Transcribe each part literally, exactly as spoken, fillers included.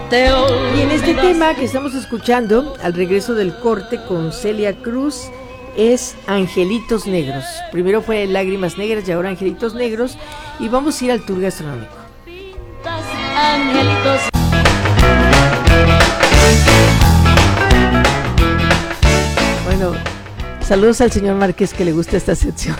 te olvidas. Y en este tema que estamos escuchando, al regreso del corte con Celia Cruz, es Angelitos Negros. Primero fue Lágrimas Negras y ahora Angelitos Negros. Y vamos a ir al tour gastronómico. Angelitos. Bueno, saludos al señor Márquez que le gusta esta sección.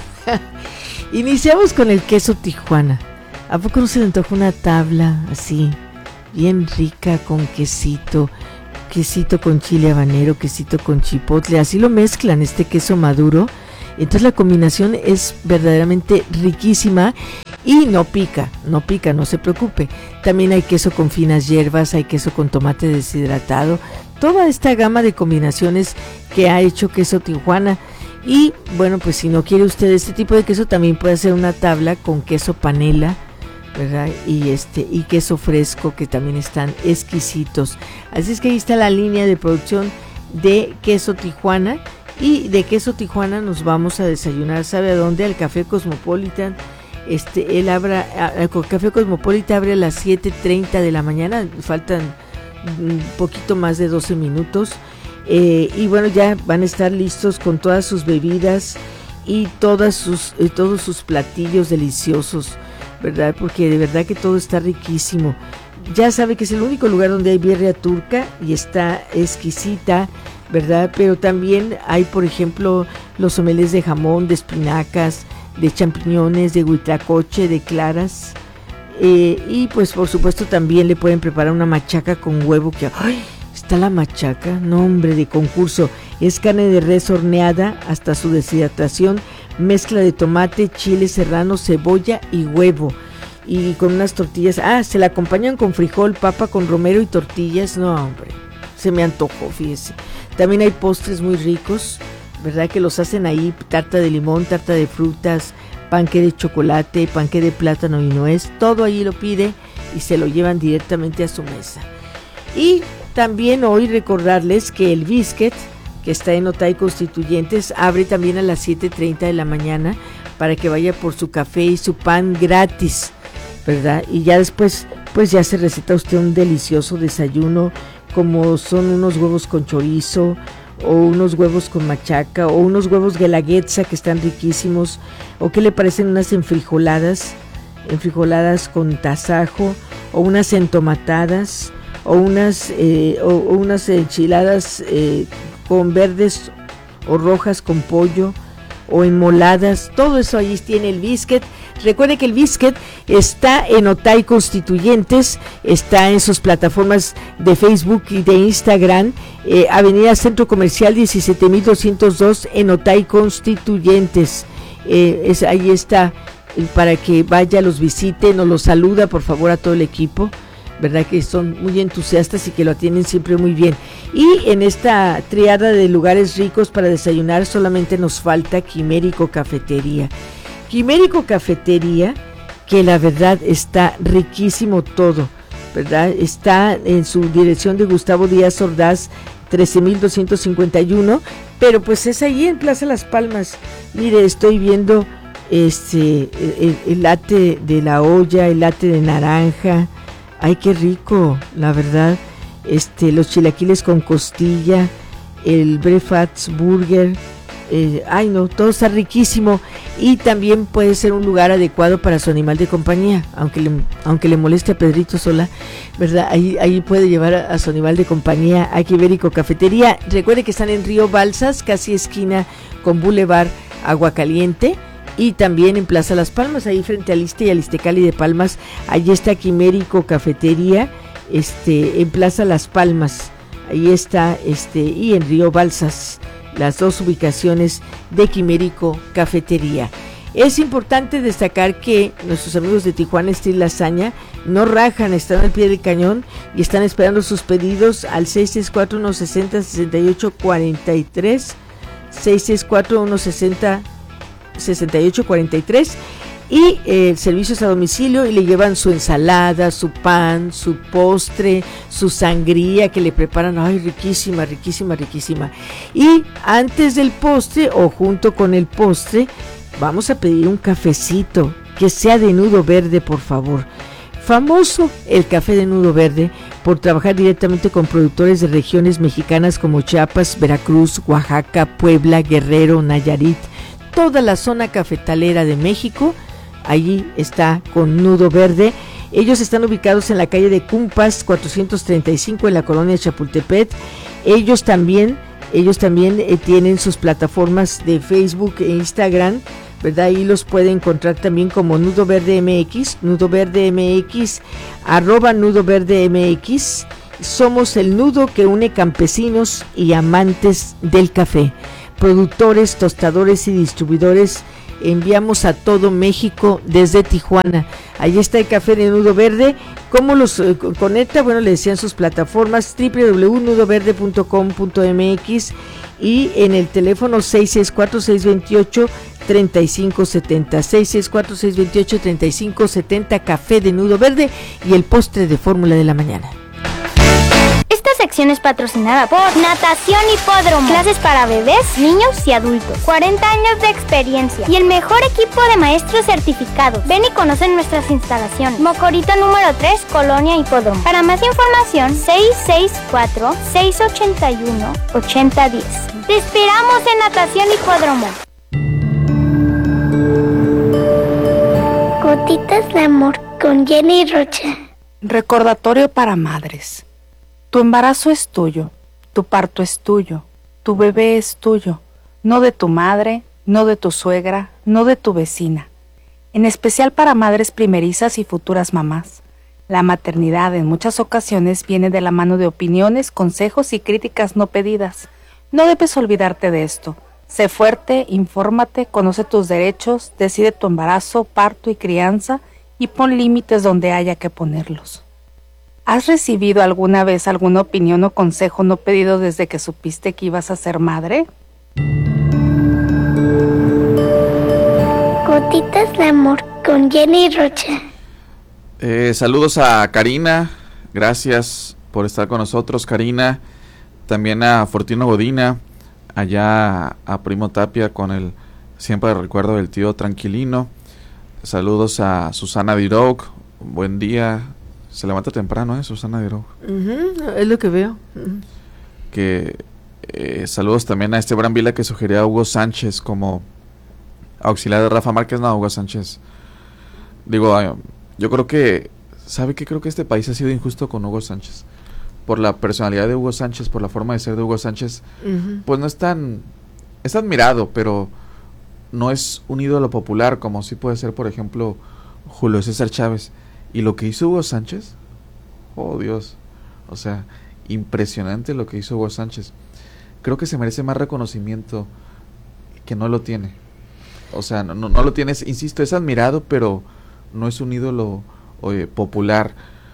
Iniciamos con el queso Tijuana. ¿A poco no se le antoja una tabla así, bien rica, con quesito, quesito con chile habanero, quesito con chipotle? Así lo mezclan, este queso maduro. Entonces la combinación es verdaderamente riquísima y no pica, no pica, no se preocupe. También hay queso con finas hierbas, hay queso con tomate deshidratado. Toda esta gama de combinaciones que ha hecho queso Tijuana. Y bueno, pues si no quiere usted este tipo de queso, también puede hacer una tabla con queso panela, ¿verdad? Y este y queso fresco, que también están exquisitos. Así es que ahí está la línea de producción de queso Tijuana. Y de queso Tijuana nos vamos a desayunar, ¿sabe a dónde? Al Café Cosmopolitan. Este, él abra, el Café Cosmopolitan abre a las siete treinta de la mañana, faltan un poquito más de doce minutos. Eh, y bueno, ya van a estar listos con todas sus bebidas y todas sus, eh, todos sus platillos deliciosos, ¿verdad? Porque de verdad que todo está riquísimo. Ya sabe que es el único lugar donde hay birria turca y está exquisita, ¿verdad? Pero también hay, por ejemplo, los omelets de jamón, de espinacas, de champiñones, de huitlacoche, de claras. Eh, y pues por supuesto también le pueden preparar una machaca con huevo que... ¡ay! Está la machaca, nombre de concurso. Es carne de res horneada hasta su deshidratación, mezcla de tomate, chile serrano, cebolla y huevo. Y con unas tortillas. Ah, se la acompañan con frijol, papa con romero y tortillas. No, hombre, se me antojó, fíjese. También hay postres muy ricos, ¿verdad? Que los hacen ahí, tarta de limón, tarta de frutas, panque de chocolate, panque de plátano y nuez. Todo ahí lo pide y se lo llevan directamente a su mesa. Y también hoy recordarles que el Biscuit, que está en Otay Constituyentes, abre también a las siete treinta de la mañana para que vaya por su café y su pan gratis, ¿verdad? Y ya después, pues ya se receta usted un delicioso desayuno, como son unos huevos con chorizo, o unos huevos con machaca, o unos huevos guelaguetza que están riquísimos, o qué le parecen unas enfrijoladas, enfrijoladas con tasajo, o unas entomatadas, o unas eh, o, o unas enchiladas eh, con verdes o rojas con pollo, o enmoladas. Todo eso allí tiene el Biscuit. Recuerde que el Biscuit está en Otay Constituyentes, está en sus plataformas de Facebook y de Instagram, eh, Avenida Centro Comercial diecisiete mil doscientos dos en Otay Constituyentes. Eh, es, ahí está, eh, para que vaya, los visite, nos los saluda por favor a todo el equipo, ¿verdad? Que son muy entusiastas y que lo atienden siempre muy bien. Y en esta triada de lugares ricos para desayunar solamente nos falta Quimérico Cafetería. Quimérico Cafetería, que la verdad está riquísimo todo, ¿verdad? Está en su dirección de Gustavo Díaz Ordaz, trece mil doscientos cincuenta y uno, pero pues es ahí en Plaza Las Palmas. Mire, estoy viendo este el, el latte de la olla, el latte de naranja. Ay, qué rico, la verdad. Este, los chilaquiles con costilla, el breakfast burger. Eh, ay, no, todo está riquísimo. Y también puede ser un lugar adecuado para su animal de compañía, aunque le, aunque le moleste a Pedrito Sola, ¿verdad? Ahí, ahí puede llevar a, a su animal de compañía a Quimérico Cafetería. Recuerde que están en Río Balsas, casi esquina con Boulevard Aguacaliente. Y también en Plaza Las Palmas, ahí frente al Iste y al Istecali de Palmas, allí está Quimérico Cafetería, este, en Plaza Las Palmas, ahí está, este, y en Río Balsas, las dos ubicaciones de Quimérico Cafetería. Es importante destacar que nuestros amigos de Tijuana Street Lasaña no rajan, están al pie del cañón y están esperando sus pedidos al seis seis cuatro, uno seis cero, seis ocho cuatro tres, seis seis cuatro, uno seis cero, sesenta y ocho cuarenta y tres, y eh, servicios a domicilio, y le llevan su ensalada, su pan, su postre, su sangría que le preparan, ay, riquísima, riquísima, riquísima. Y antes del postre o junto con el postre vamos a pedir un cafecito que sea de nudo verde, por favor. Famoso el café de nudo verde, por trabajar directamente con productores de regiones mexicanas como Chiapas, Veracruz, Oaxaca, Puebla, Guerrero, Nayarit, toda la zona cafetalera de México. Allí está con Nudo Verde. Ellos están ubicados en la calle de Cumpas cuatrocientos treinta y cinco en la colonia Chapultepec. Ellos también, ellos también eh, tienen sus plataformas de Facebook e Instagram, ¿verdad? Ahí los puede encontrar también como Nudo Verde M X, Nudo Verde M X, arroba Nudo Verde M X. Somos el nudo que une campesinos y amantes del café, productores, tostadores y distribuidores. Enviamos a todo México desde Tijuana. Ahí está el café de Nudo Verde. ¿Cómo los eh, conecta? Bueno, le decían sus plataformas doble u doble u doble u punto nudo verde punto com punto m x y en el teléfono seis seis cuatro, seis dos ocho, tres cinco siete cero, seis seis cuatro, seis dos ocho, tres cinco siete cero, café de Nudo Verde y el postre de fórmula de la mañana. Esta sección es patrocinada por Natación Hipódromo. Clases para bebés, niños y adultos. cuarenta años de experiencia y el mejor equipo de maestros certificados. Ven y conoce nuestras instalaciones. Mocorito número tres, Colonia Hipódromo. Para más información, seis seis cuatro, seis ocho uno, ocho cero uno cero. Te esperamos en Natación Hipódromo. Gotitas de amor con Jenny Rocha. Recordatorio para madres. Tu embarazo es tuyo, tu parto es tuyo, tu bebé es tuyo, no de tu madre, no de tu suegra, no de tu vecina. En especial para madres primerizas y futuras mamás. La maternidad en muchas ocasiones viene de la mano de opiniones, consejos y críticas no pedidas. No debes olvidarte de esto. Sé fuerte, infórmate, conoce tus derechos, decide tu embarazo, parto y crianza y pon límites donde haya que ponerlos. ¿Has recibido alguna vez alguna opinión o consejo no pedido desde que supiste que ibas a ser madre? Gotitas de amor con Jenny Rocha. Eh, saludos a Karina, gracias por estar con nosotros, Karina. También a Fortino Godina, allá a Primo Tapia con el siempre recuerdo del tío Tranquilino. Saludos a Susana Diroc, buen día. Se levanta temprano, ¿eh? Susana Diroc. Uh-huh, es lo que veo. Uh-huh. Que eh, saludos también a Esteban Vila, que sugería a Hugo Sánchez como auxiliar de Rafa Márquez. No, Hugo Sánchez. Digo, yo creo que, ¿sabe qué? Creo que este país ha sido injusto con Hugo Sánchez. Por la personalidad de Hugo Sánchez, por la forma de ser de Hugo Sánchez, uh-huh. Pues no es tan, es admirado, pero no es un ídolo popular como sí puede ser, por ejemplo, Julio César Chávez. Y lo que hizo Hugo Sánchez, oh Dios, o sea, impresionante lo que hizo Hugo Sánchez. Creo que se merece más reconocimiento que no lo tiene. O sea, no, no, no lo tienes, insisto, es admirado, pero no es un ídolo oye, popular.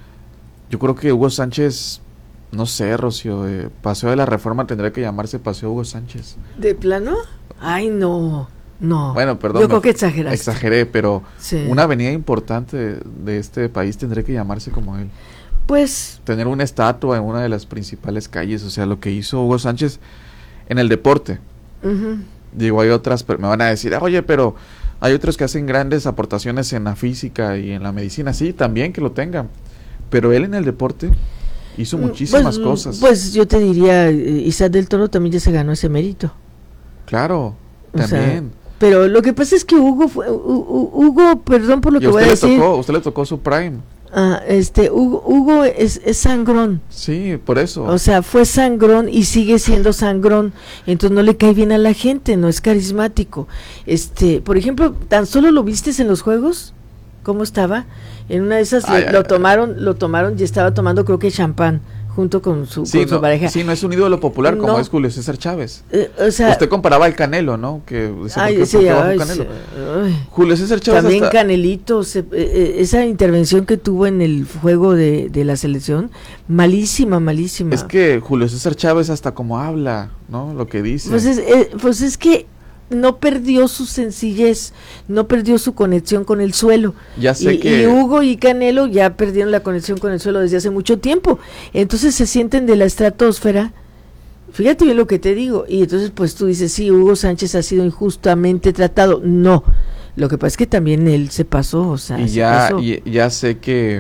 Yo creo que Hugo Sánchez, no sé, Rocío, eh, Paseo de la Reforma tendría que llamarse Paseo Hugo Sánchez. ¿De plano? Ay, no. No, bueno, perdón, yo creo que exageraste. Exageré, pero sí. Una avenida importante de, de este país tendría que llamarse como él. Pues... tener una estatua en una de las principales calles, o sea, lo que hizo Hugo Sánchez en el deporte. Uh-huh. Digo, hay otras, pero me van a decir, oye, pero hay otros que hacen grandes aportaciones en la física y en la medicina. Sí, también que lo tengan, pero él en el deporte hizo muchísimas pues, cosas. Pues yo te diría, Isaac del Toro también ya se ganó ese mérito. Claro, o también. Sea, pero lo que pasa es que Hugo fue, Hugo, Hugo perdón por lo que voy a decir. Tocó, usted le tocó su prime. Ah, este, Hugo, Hugo es, es sangrón. Sí, por eso. O sea, fue sangrón y sigue siendo sangrón. Entonces no le cae bien a la gente, no es carismático. Este, por ejemplo, ¿tan solo lo vistes en los juegos? ¿Cómo estaba? En una de esas ay, le, ay, lo ay. tomaron, lo tomaron y estaba tomando creo que champán. Junto con su, sí, con su no, pareja. Sí, no es un ídolo popular como no. es Julio César Chávez. Eh, o sea, usted comparaba al Canelo, ¿no? Que ay, sí, ay, Canelo. Sí, ay. Julio César Chávez también hasta... Canelito, se, eh, esa intervención que tuvo en el juego de, de la selección, malísima, malísima. Es que Julio César Chávez hasta como habla, ¿no? Lo que dice. Pues es, eh, pues es que no perdió su sencillez, no perdió su conexión con el suelo. Ya sé y, que... y Hugo y Canelo ya perdieron la conexión con el suelo desde hace mucho tiempo. Entonces se sienten de la estratosfera. Fíjate bien lo que te digo. Y entonces pues tú dices, sí, Hugo Sánchez ha sido injustamente tratado. No, lo que pasa es que también él se pasó, o sea, y se ya, pasó. Y, ya sé que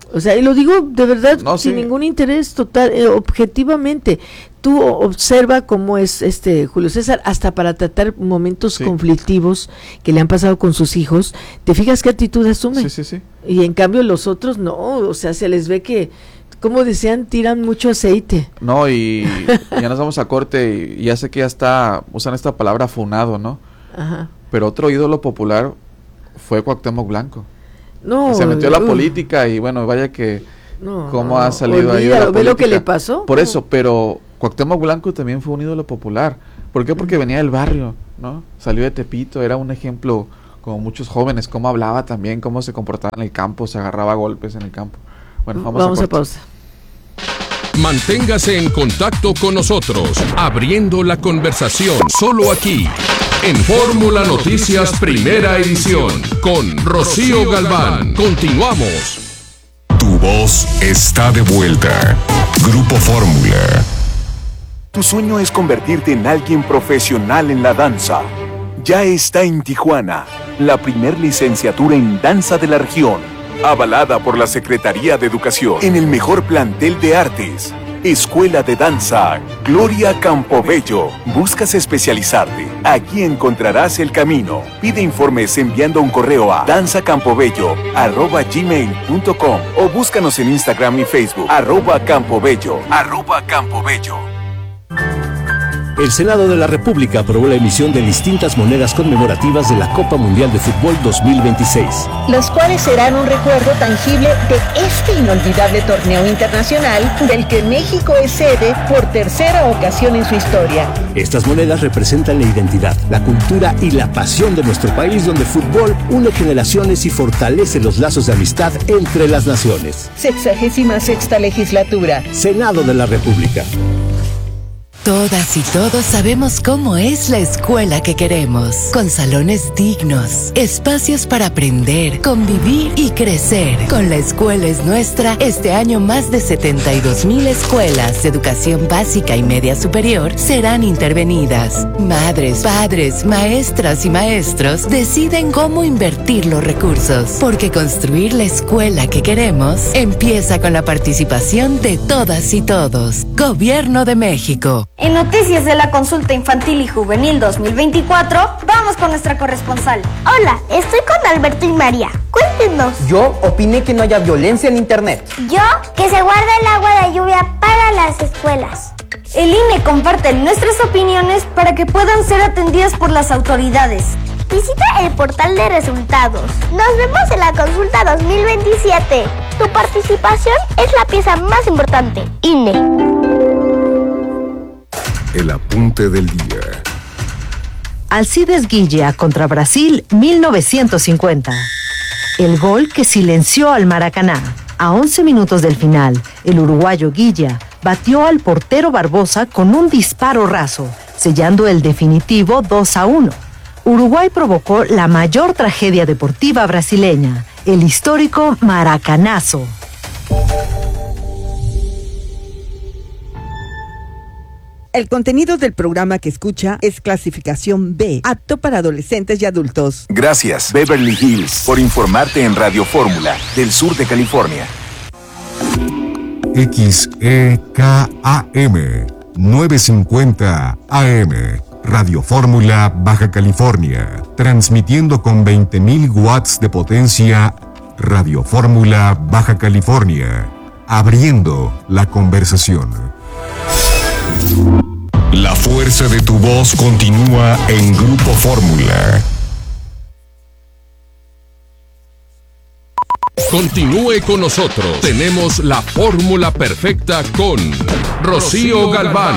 O sea, y lo digo de verdad No, sin sí. ningún interés total, eh, objetivamente. Tú observa cómo es este Julio César, hasta para tratar momentos Sí. conflictivos que le han pasado con sus hijos, ¿te fijas qué actitud asume? Sí, sí, sí. Y en cambio los otros no, o sea, se les ve que, como decían, tiran mucho aceite. No, y ya nos vamos a corte y ya sé que ya está, usan esta palabra funado, ¿no? Ajá. Pero otro ídolo popular fue Cuauhtémoc Blanco. No, Se metió a la uh, política y bueno, vaya que no, cómo ha salido ahí de olvídalo, la ¿ve lo que política. le pasó? Por eso, pero Cuauhtémoc Blanco también fue un ídolo popular. ¿Por qué? Porque venía del barrio, ¿no? Salió de Tepito, era un ejemplo como muchos jóvenes, cómo hablaba también, cómo se comportaba en el campo, se agarraba a golpes en el campo. Bueno, vamos, Vamos a, a corte. pausa. Manténgase en contacto con nosotros, abriendo la conversación solo aquí, en Fórmula Noticias Primera Edición, con Rocío Galván. Continuamos. Tu voz está de vuelta. Grupo Fórmula. Tu sueño es convertirte en alguien profesional en la danza. Ya está en Tijuana, la primer licenciatura en danza de la región, avalada por la Secretaría de Educación, en el mejor plantel de artes. Escuela de Danza Gloria Campobello. ¿Buscas especializarte? Aquí encontrarás el camino. Pide informes enviando un correo a danzacampobello arroba gmail punto com o búscanos en Instagram y Facebook arroba campobello arroba campobello. El Senado de la República aprobó la emisión de distintas monedas conmemorativas de la Copa Mundial de Fútbol dos mil veintiséis. Los cuales serán un recuerdo tangible de este inolvidable torneo internacional del que México es sede por tercera ocasión en su historia. Estas monedas representan la identidad, la cultura y la pasión de nuestro país, donde el fútbol une generaciones y fortalece los lazos de amistad entre las naciones. Sexagésima sexta legislatura. Senado de la República. Todas y todos sabemos cómo es la escuela que queremos, con salones dignos, espacios para aprender, convivir y crecer. Con La Escuela es Nuestra, este año más de setenta y dos mil escuelas de educación básica y media superior serán intervenidas. Madres, padres, maestras y maestros deciden cómo invertir los recursos, porque construir la escuela que queremos empieza con la participación de todas y todos. Gobierno de México. En Noticias de la Consulta Infantil y Juvenil dos mil veinticuatro, vamos con nuestra corresponsal. Hola, estoy con Alberto y María. Cuéntenos. Yo opiné que no haya violencia en internet. Yo, que se guarde el agua de lluvia para las escuelas. El I N E comparte nuestras opiniones para que puedan ser atendidas por las autoridades. Visita el portal de resultados. Nos vemos en la consulta dos mil veintisiete. Tu participación es la pieza más importante. I N E. El apunte del día. Alcides Guilla contra Brasil mil novecientos cincuenta. El gol que silenció al Maracaná. A once minutos del final, el uruguayo Guilla batió al portero Barbosa con un disparo raso, sellando el definitivo dos a uno. Uruguay provocó la mayor tragedia deportiva brasileña, el histórico Maracanazo. El contenido del programa que escucha es clasificación B, apto para adolescentes y adultos. Gracias, Beverly Hills, por informarte en Radio Fórmula, del sur de California. X E K A M novecientos cincuenta A M, Radio Fórmula, Baja California, transmitiendo con veinte mil watts de potencia. Radio Fórmula, Baja California, abriendo la conversación. La fuerza de tu voz continúa en Grupo Fórmula. Continúe con nosotros. Tenemos la fórmula perfecta con Rocío Galván.